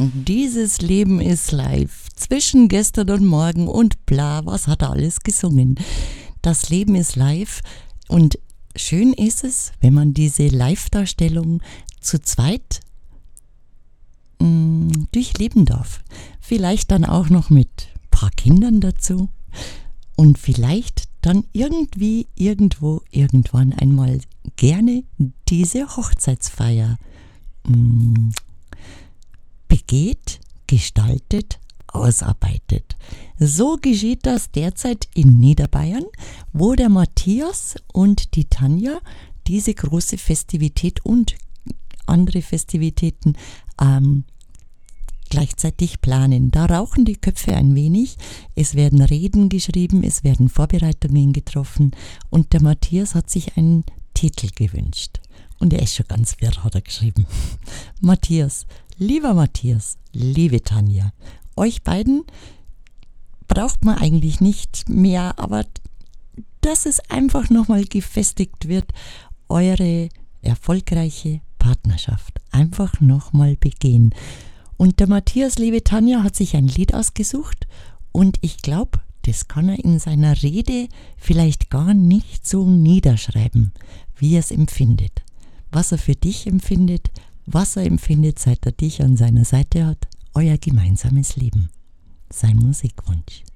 Dieses Leben ist live. Zwischen gestern und morgen und bla, was hat er alles gesungen? Das Leben ist live und schön ist es, wenn man diese Live-Darstellung zu zweit durchleben darf. Vielleicht dann auch noch mit ein paar Kindern dazu und vielleicht dann irgendwie, irgendwo, irgendwann einmal gerne diese Hochzeitsfeier begeht, gestaltet, ausarbeitet. So geschieht das derzeit in Niederbayern, wo der Matthias und die Tanja diese große Festivität und andere Festivitäten gleichzeitig planen. Da rauchen die Köpfe ein wenig, es werden Reden geschrieben, es werden Vorbereitungen getroffen und der Matthias hat sich einen Titel gewünscht. Und er ist schon ganz wirr, hat er geschrieben. Matthias, lieber Matthias, liebe Tanja, euch beiden braucht man eigentlich nicht mehr, aber dass es einfach nochmal gefestigt wird, eure erfolgreiche Partnerschaft einfach nochmal begehen. Und der Matthias, liebe Tanja, hat sich ein Lied ausgesucht und ich glaube, das kann er in seiner Rede vielleicht gar nicht so niederschreiben, wie er es empfindet. Was er für dich empfindet, was er empfindet, seit er dich an seiner Seite hat, euer gemeinsames Leben. Sein Musikwunsch.